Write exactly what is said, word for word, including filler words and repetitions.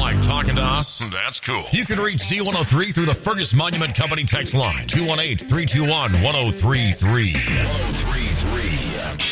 like talking to us? That's cool. You can reach Z one oh three through the Fergus Monument Company text line, two one eight, three two one, one oh three three. one oh three three.